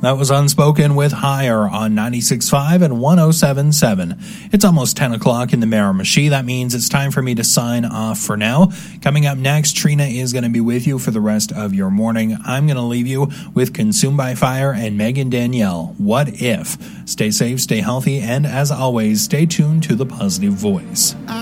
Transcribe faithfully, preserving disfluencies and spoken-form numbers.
That was Unspoken with Higher on ninety-six point five and one oh seven point seven. It's almost ten o'clock in the Miramichi. That means it's time for me to sign off for now. Coming up next, Trina is going to be with you for the rest of your morning. I'm going to leave you with Consumed by Fire and Megan Danielle. What If? Stay safe, stay healthy, and as always, stay tuned to the Positive Voice.